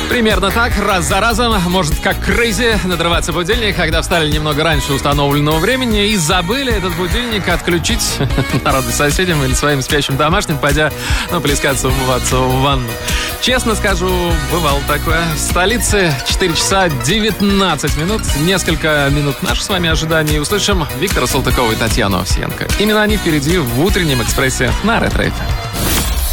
Примерно так, раз за разом, может как крейзи надрываться будильник, когда встали немного раньше установленного времени и забыли этот будильник отключить народным соседям или своим спящим домашним, пойдя, плескаться, умываться в ванну. Честно скажу, бывало такое. В столице 4 часа 19 минут, несколько минут наших с вами ожиданий. Услышим Виктора Салтыкова и Татьяну Овсиенко. Именно они впереди в утреннем экспрессе на Ретро FM.